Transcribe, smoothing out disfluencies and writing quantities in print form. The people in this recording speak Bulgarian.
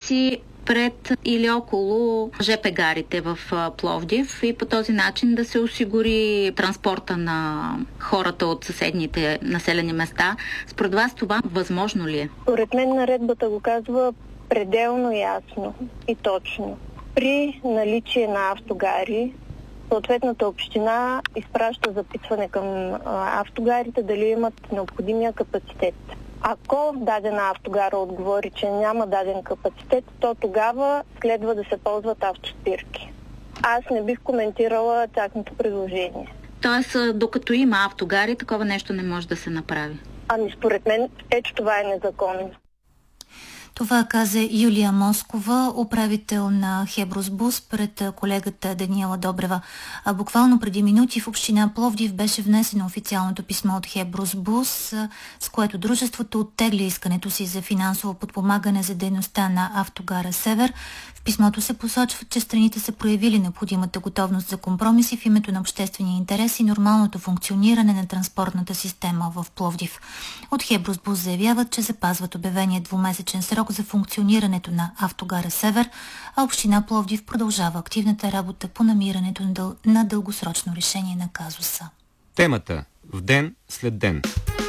си пред или около ЖП гарите в Пловдив и по този начин да се осигури транспорта на хората от съседните населени места. Според вас това възможно ли е? Според мен наредбата го казва пределно ясно и точно. При наличие на автогари, съответната община изпраща запитване към автогарите дали имат необходимия капацитет. Ако дадена автогара отговори, че няма даден капацитет, то тогава следва да се ползват автоспирки. Аз не бих коментирала тяхното предложение. Тоест, докато има автогари, такова нещо не може да се направи? Ами според мен, ето това е незаконно. Това каза Юлия Москова, управител на Хебросбус, пред колегата Даниела Добрева. А буквално преди минути в община Пловдив беше внесено официалното писмо от Хебросбус, с което дружеството оттегли искането си за финансово подпомагане за дейността на автогара Север. В писмото се посочва, че страните са проявили необходимата готовност за компромиси в името на обществения интерес и нормалното функциониране на транспортната система в Пловдив. От Хебросбус заявяват, че запазват обявения двумесечен срок за функционирането на автогара Север, а община Пловдив продължава активната работа по намирането на дългосрочно решение на казуса. Темата в ден след ден.